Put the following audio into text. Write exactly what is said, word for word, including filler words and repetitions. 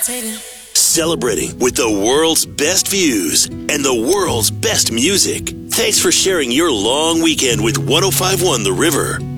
Celebrating with the world's best views and the world's best music. Thanks for sharing your long weekend with one oh five point one The River.